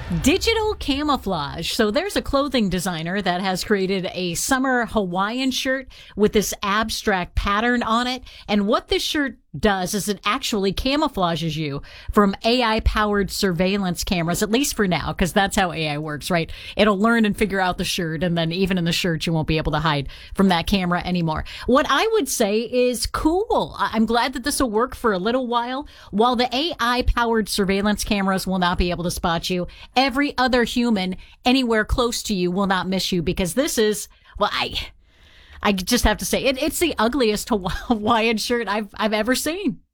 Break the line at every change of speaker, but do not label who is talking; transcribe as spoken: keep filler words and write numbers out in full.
Digital camouflage. So there's a clothing designer that has created a summer Hawaiian shirt with this abstract pattern on it. And what this shirt does is it actually camouflages you from A I-powered surveillance cameras, at least for now, because that's how A I works, right? It'll learn and figure out the shirt, and then even in the shirt, you won't be able to hide from that camera anymore. What I would say is cool. I- I'm glad that this will work for a little while. While the A I-powered surveillance cameras will not be able to spot you, every other human anywhere close to you will not miss you, because this is, well, I... I just have to say, it, it's the ugliest Hawaiian shirt I've I've ever seen.